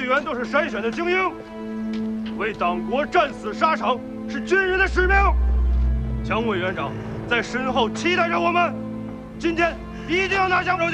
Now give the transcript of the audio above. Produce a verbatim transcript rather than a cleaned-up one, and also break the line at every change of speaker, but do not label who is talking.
员都是筛选的精英，为党国战死沙场是军人的使命。蒋委员长在身后期待着我们，今天一定要拿下。